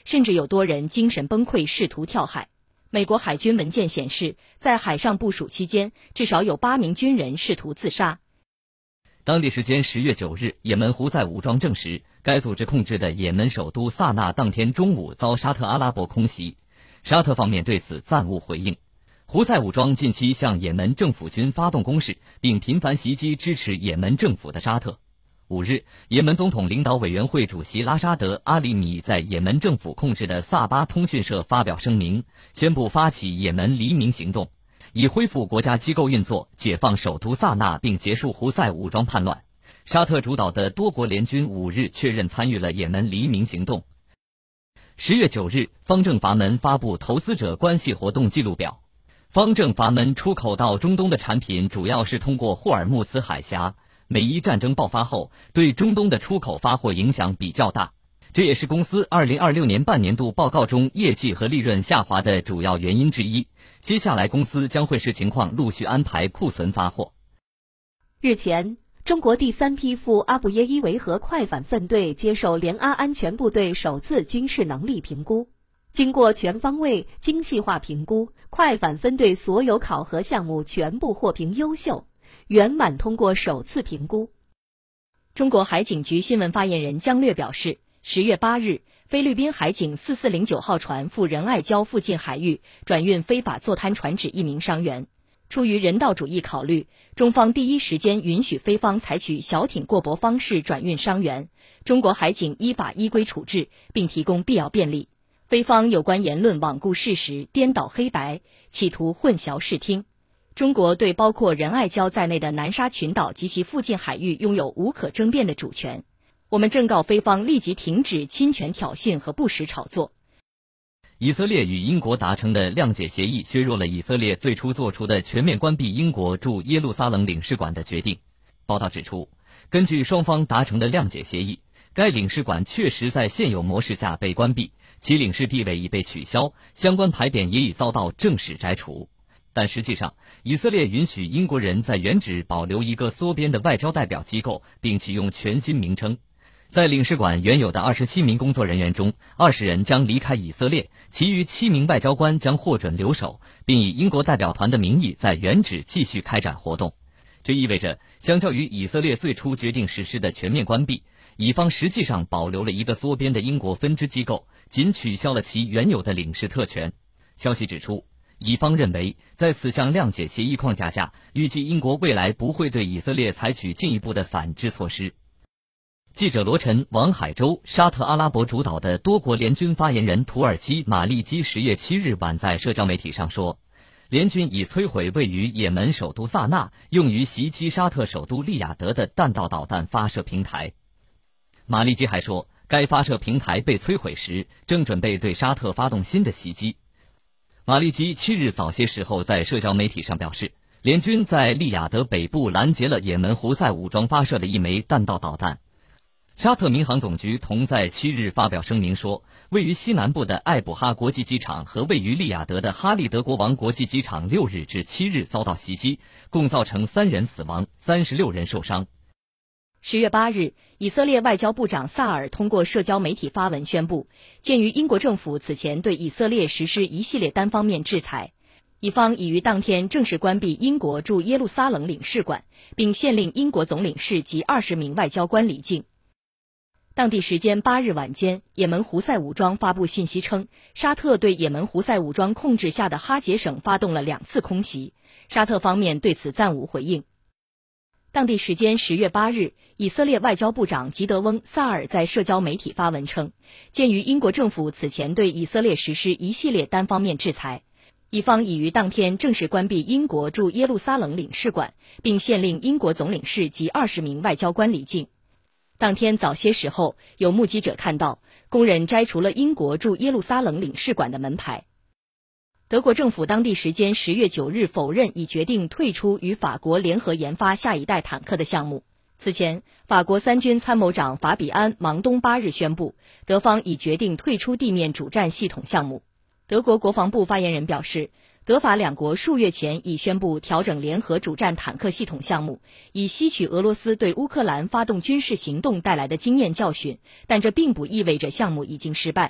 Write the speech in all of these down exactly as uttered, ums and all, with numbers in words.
甚至有多人精神崩溃，试图跳海。美国海军文件显示，在海上部署期间，至少有八名军人试图自杀。 当地时间十月九日，也门胡塞武装证实，该组织控制的也门首都萨那当天中午遭沙特阿拉伯空袭，沙特方面对此暂无回应。胡塞武装近期向也门政府军发动攻势，并频繁袭击支持也门政府的沙特。五日，也门总统领导委员会主席拉沙德·阿里米在也门政府控制的萨巴通讯社发表声明，宣布发起也门黎明行动，以恢复国家机构运作，解放首都萨那，并结束胡塞武装叛乱。沙特主导的多国联军五日确认参与了也门黎明行动。十月九日，方正阀门发布投资者关系活动记录表。方正阀门出口到中东的产品主要是通过霍尔木兹海峡。美伊战争爆发后，对中东的出口发货影响比较大，这也是公司二零二六年半年度报告中业绩和利润下滑的主要原因之一。接下来公司将会视情况陆续安排库存发货。 日前，中国第三批赴阿布耶伊维和快反分队接受联阿安全部队首次军事能力评估。经过全方位、精细化评估，快反分队所有考核项目全部获评优秀，圆满通过首次评估。 中国海警局新闻发言人姜略表示，十月八日，菲律宾海警四四零九号船赴仁爱礁附近海域转运非法坐滩船只一名伤员。出于人道主义考虑，中方第一时间允许菲方采取小艇过驳方式转运伤员，中国海警依法依规处置，并提供必要便利。菲方有关言论罔顾事实、颠倒黑白，企图混淆视听。中国对包括仁爱礁在内的南沙群岛及其附近海域拥有无可争辩的主权。我们正告菲方立即停止侵权挑衅和不实炒作。 以色列与英国达成的谅解协议削弱了以色列最初做出的全面关闭英国驻耶路撒冷领事馆的决定。报道指出，根据双方达成的谅解协议，该领事馆确实在现有模式下被关闭，其领事地位已被取消，相关牌匾也已遭到正式摘除。但实际上，以色列允许英国人在原址保留一个缩编的外交代表机构，并启用全新名称。在领事馆原有的二十七名工作人员中，二十人将离开以色列，其余七名外交官将获准留守，并以英国代表团的名义在原址继续开展活动。这意味着，相较于以色列最初决定实施的全面关闭，以方实际上保留了一个缩编的英国分支机构，仅取消了其原有的领事特权。消息指出，以方认为，在此项谅解协议框架下，预计英国未来不会对以色列采取进一步的反制措施。记者罗晨、王海洲，沙特阿拉伯主导的多国联军发言人土耳其马利基十月七日晚在社交媒体上说，联军已摧毁位于也门首都萨那用于袭击沙特首都利雅得的弹道导弹发射平台。马利基还说，该发射平台被摧毁时，正准备对沙特发动新的袭击。马利基七日早些时候在社交媒体上表示，联军在利雅得北部拦截了也门胡塞武装发射的一枚弹道导弹。沙特民航总局同在七日发表声明说，位于西南部的艾卜哈国际机场和位于利雅得的哈利德国王国际机场六日至七日遭到袭击，共造成三人死亡，三十六人受伤。 十月八日，以色列外交部长萨尔通过社交媒体发文宣布，鉴于英国政府此前对以色列实施一系列单方面制裁，以方已于当天正式关闭英国驻耶路撒冷领事馆，并限令英国总领事及二十名外交官离境。当地时间八日晚间，也门胡塞武装发布信息称，沙特对也门胡塞武装控制下的哈杰省发动了两次空袭，沙特方面对此暂无回应。当地时间十月八日，以色列外交部长吉德翁·萨尔在社交媒体发文称，鉴于英国政府此前对以色列实施一系列单方面制裁，以方已于当天正式关闭英国驻耶路撒冷领事馆，并限令英国总领事及二十名外交官离境。当天早些时候，有目击者看到工人摘除了英国驻耶路撒冷领事馆的门牌。德国政府当地时间十月九日否认已决定退出与法国联合研发下一代坦克的项目。此前，法国三军参谋长法比安·芒东八日宣布，德方已决定退出地面主战系统项目。德国国防部发言人表示，德法两国数月前已宣布调整联合主战坦克系统项目，以吸取俄罗斯对乌克兰发动军事行动带来的经验教训，但这并不意味着项目已经失败。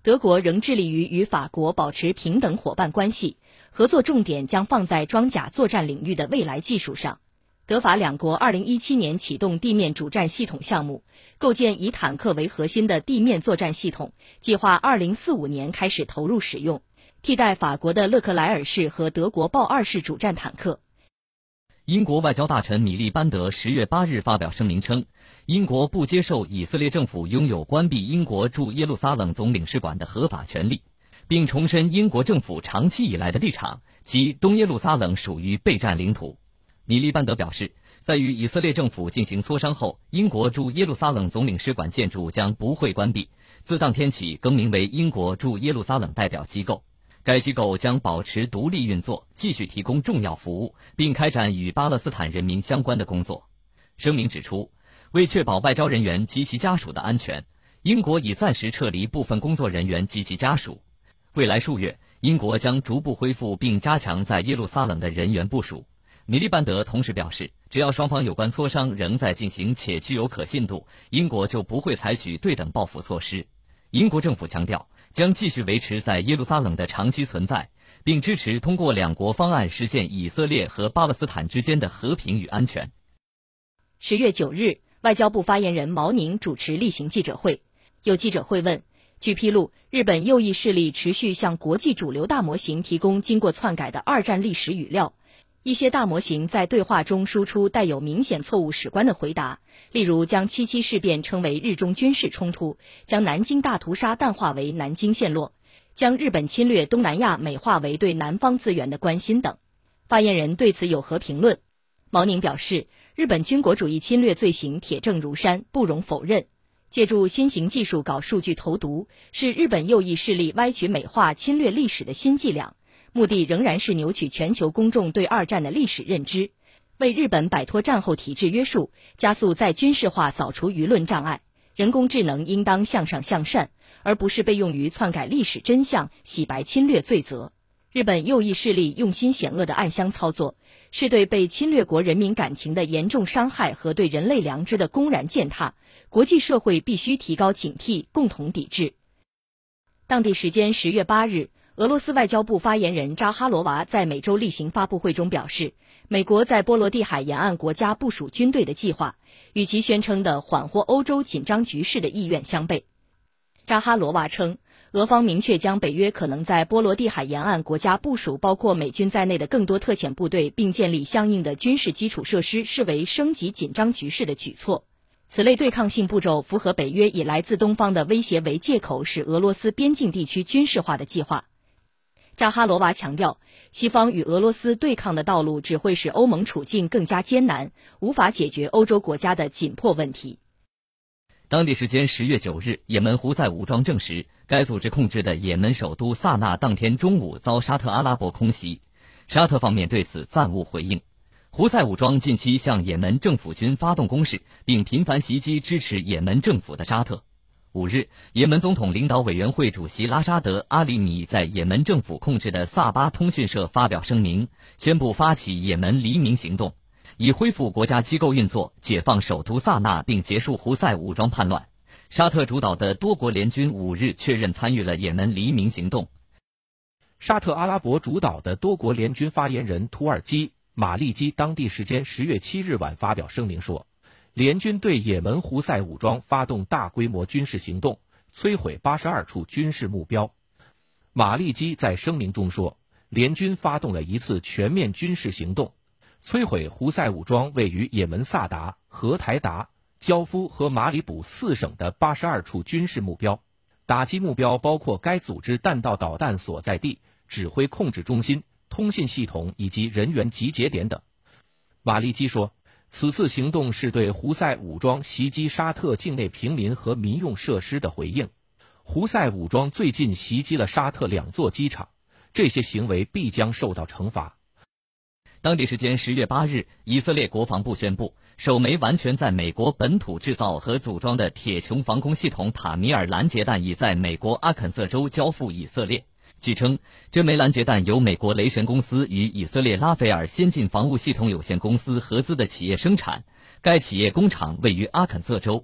德国仍致力于与法国保持平等伙伴关系，合作重点将放在装甲作战领域的未来技术上。德法两国二零一七年启动地面主战系统项目，构建以坦克为核心的地面作战系统，计划二零四五年开始投入使用，替代法国的勒克莱尔式和德国豹二式主战坦克。 英国外交大臣米利班德十月八日发表声明称，英国不接受以色列政府拥有关闭英国驻耶路撒冷总领事馆的合法权利，并重申英国政府长期以来的立场，即东耶路撒冷属于备战领土。米利班德表示，在与以色列政府进行磋商后，英国驻耶路撒冷总领事馆建筑将不会关闭，自当天起更名为英国驻耶路撒冷代表机构。该机构将保持独立运作，继续提供重要服务，并开展与巴勒斯坦人民相关的工作。声明指出，为确保外交人员及其家属的安全，英国已暂时撤离部分工作人员及其家属。未来数月，英国将逐步恢复并加强在耶路撒冷的人员部署。米利班德同时表示，只要双方有关磋商仍在进行且具有可信度，英国就不会采取对等报复措施。英国政府强调，将继续维持在耶路撒冷的长期存在，并支持通过两国方案实现以色列和巴勒斯坦之间的和平与安全。 十月九日，外交部发言人毛宁主持例行记者会，有记者会问，据披露，日本右翼势力持续向国际主流大模型提供经过篡改的二战历史语料，一些大模型在对话中输出带有明显错误史观的回答，例如将七七事变称为日中军事冲突，将南京大屠杀淡化为南京陷落，将日本侵略东南亚美化为对南方资源的关心等。发言人对此有何评论？毛宁表示，日本军国主义侵略罪行铁证如山，不容否认。借助新型技术搞数据投毒，是日本右翼势力歪曲美化侵略历史的新伎俩，目的仍然是扭曲全球公众对二战的历史认知，为日本摆脱战后体制约束，加速再军事化扫除舆论障碍。人工智能应当向上向善，而不是被用于篡改历史真相、洗白侵略罪责。日本右翼势力用心险恶的暗箱操作，是对被侵略国人民感情的严重伤害和对人类良知的公然践踏，国际社会必须提高警惕，共同抵制。当地时间十月八日，俄罗斯外交部发言人扎哈罗娃在每周例行发布会中表示，美国在波罗的海沿岸国家部署军队的计划，与其宣称的缓和欧洲紧张局势的意愿相悖。扎哈罗娃称，俄方明确将北约可能在波罗的海沿岸国家部署包括美军在内的更多特遣部队，并建立相应的军事基础设施，视为升级紧张局势的举措。此类对抗性步骤符合北约以来自东方的威胁为借口使俄罗斯边境地区军事化的计划。扎哈罗娃强调，西方与俄罗斯对抗的道路只会使欧盟处境更加艰难，无法解决欧洲国家的紧迫问题。 当地时间十月九日，也门胡塞武装证实，该组织控制的也门首都萨那当天中午遭沙特阿拉伯空袭，沙特方面对此暂无回应。胡塞武装近期向也门政府军发动攻势，并频繁袭击支持也门政府的沙特。五日，也门总统领导委员会主席拉沙德·阿里米在也门政府控制的萨巴通讯社发表声明，宣布发起也门黎明行动，以恢复国家机构运作，解放首都萨那，并结束胡塞武装叛乱。沙特主导的多国联军五日确认参与了也门黎明行动。 沙特阿拉伯主导的多国联军发言人土耳其马利基当地时间十月七日晚发表声明说，联军对也门胡塞武装发动大规模军事行动，摧毁八十二处军事目标。马利基在声明中说，联军发动了一次全面军事行动，摧毁胡塞武装位于也门萨达、荷台达、焦夫和马里卜四省的八十二处军事目标，打击目标包括该组织弹道导弹所在地、指挥控制中心、通信系统以及人员集结点等。马利基说，此次行动是对胡塞武装袭击沙特境内平民和民用设施的回应。胡塞武装最近袭击了沙特两座机场，这些行为必将受到惩罚。 当地时间十月八日，以色列国防部宣布，首枚完全在美国本土制造和组装的铁穹防空系统塔米尔拦截弹已在美国阿肯色州交付以色列。据称，这枚拦截弹由美国雷神公司与以色列拉斐尔先进防务系统有限公司合资的企业生产，该企业工厂位于阿肯色州。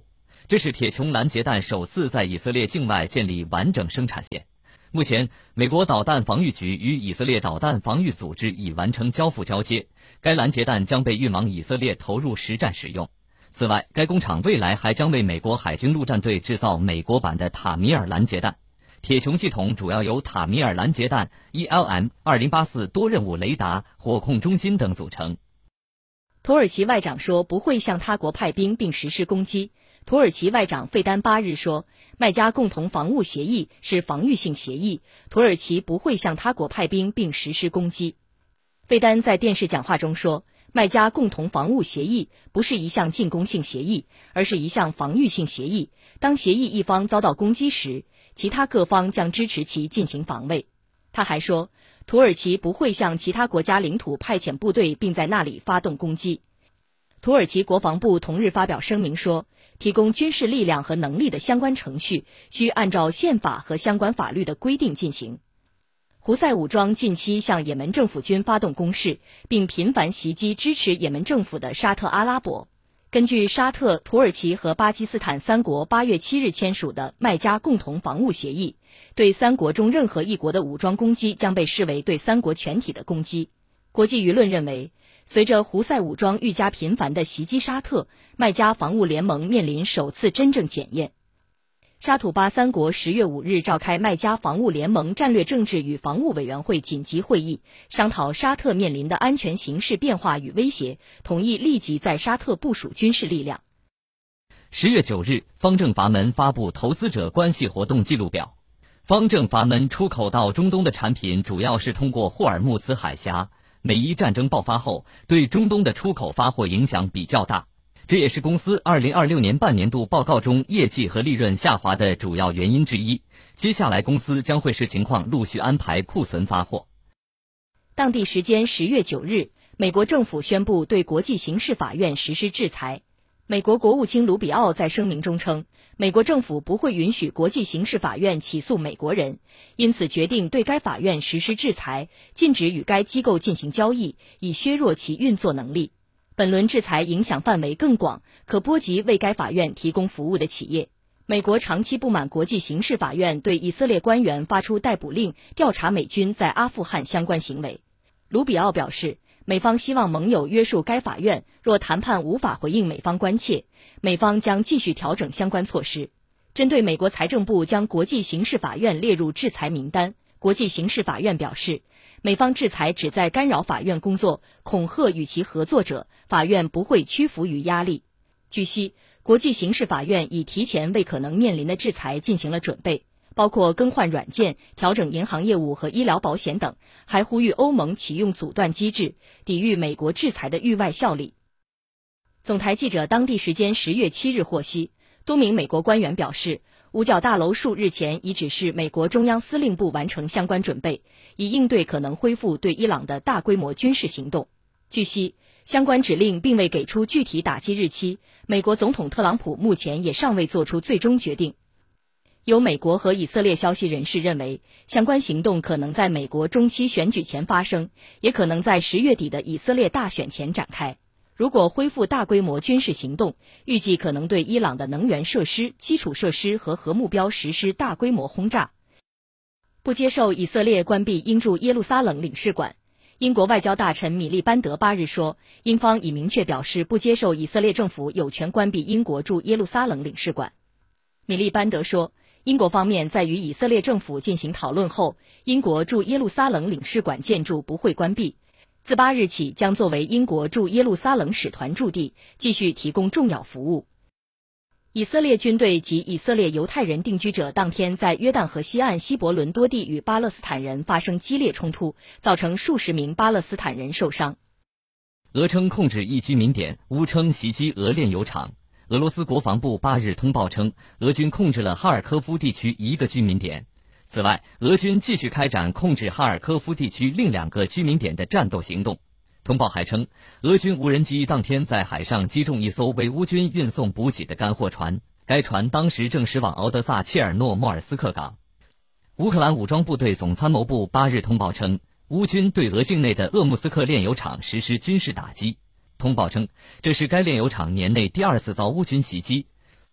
这是铁穹拦截弹首次在以色列境外建立完整生产线。目前，美国导弹防御局与以色列导弹防御组织已完成交付交接，该拦截弹将被运往以色列投入实战使用。此外，该工厂未来还将为美国海军陆战队制造美国版的塔米尔拦截弹。铁穹系统主要由塔米尔拦截弹 E L M 二零八四多任务雷达、火控中心等组成。 土耳其外长说不会向他国派兵并实施攻击。土耳其外长费丹八日说，麦加共同防务协议是防御性协议，土耳其不会向他国派兵并实施攻击。费丹在电视讲话中说，麦加共同防务协议不是一项进攻性协议，而是一项防御性协议。当协议一方遭到攻击时，其他各方将支持其进行防卫。他还说，土耳其不会向其他国家领土派遣部队并在那里发动攻击。土耳其国防部同日发表声明说，提供军事力量和能力的相关程序需按照宪法和相关法律的规定进行。胡塞武装近期向也门政府军发动攻势，并频繁袭击支持也门政府的沙特阿拉伯。根据沙特、土耳其和巴基斯坦三国八月七日签署的麦加共同防务协议，对三国中任何一国的武装攻击将被视为对三国全体的攻击。国际舆论认为，随着胡塞武装愈加频繁地袭击沙特，麦加防务联盟面临首次真正检验。沙土巴三国十月五日召开麦加防务联盟战略政治与防务委员会紧急会议，商讨沙特面临的安全形势变化与威胁，同意立即在沙特部署军事力量。 十月九日，方正阀门发布投资者关系活动记录表。方正阀门出口到中东的产品主要是通过霍尔木兹海峡。美伊战争爆发后，对中东的出口发货影响比较大，这也是公司二零二六年半年度报告中业绩和利润下滑的主要原因之一。接下来公司将会视情况陆续安排库存发货。 当地时间十月九日，美国政府宣布对国际刑事法院实施制裁。美国国务卿卢比奥在声明中称，美国政府不会允许国际刑事法院起诉美国人，因此决定对该法院实施制裁，禁止与该机构进行交易，以削弱其运作能力。本轮制裁影响范围更广，可波及为该法院提供服务的企业。美国长期不满国际刑事法院对以色列官员发出逮捕令，调查美军在阿富汗相关行为。卢比奥表示，美方希望盟友约束该法院，若谈判无法回应美方关切，美方将继续调整相关措施。针对美国财政部将国际刑事法院列入制裁名单，国际刑事法院表示，美方制裁旨在干扰法院工作，恐吓与其合作者，法院不会屈服于压力。据悉，国际刑事法院已提前为可能面临的制裁进行了准备，包括更换软件、调整银行业务和医疗保险等，还呼吁欧盟启用阻断机制，抵御美国制裁的域外效力。总台记者当地时间十月七日获悉，多名美国官员表示，五角大楼数日前已指示美国中央司令部完成相关准备，以应对可能恢复对伊朗的大规模军事行动。据悉，相关指令并未给出具体打击日期，美国总统特朗普目前也尚未做出最终决定。有美国和以色列消息人士认为，相关行动可能在美国中期选举前发生，也可能在十月底的以色列大选前展开。如果恢复大规模军事行动，预计可能对伊朗的能源设施、基础设施和核目标实施大规模轰炸。不接受以色列关闭英驻耶路撒冷领事馆。英国外交大臣米利班德八日说，英方已明确表示不接受以色列政府有权关闭英国驻耶路撒冷领事馆。米利班德说，英国方面在与以色列政府进行讨论后，英国驻耶路撒冷领事馆建筑不会关闭，自八日起将作为英国驻耶路撒冷使团驻地，继续提供重要服务。以色列军队及以色列犹太人定居者当天在约旦河西岸希伯伦多地与巴勒斯坦人发生激烈冲突，造成数十名巴勒斯坦人受伤。 俄称控制一居民点，乌称袭击俄炼油厂。俄罗斯国防部八日通报称，俄军控制了哈尔科夫地区一个居民点。此外，俄军继续开展控制哈尔科夫地区另两个居民点的战斗行动。通报还称，俄军无人机当天在海上击中一艘为乌军运送补给的干货船，该船当时正驶往敖德萨切尔诺莫尔斯克港。乌克兰武装部队总参谋部八日通报称，乌军对俄境内的鄂木斯克炼油厂实施军事打击。通报称，这是该炼油厂年内第二次遭乌军袭击。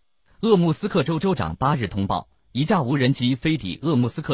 鄂木斯克州州长八日通报，一架无人机飞抵鄂木斯克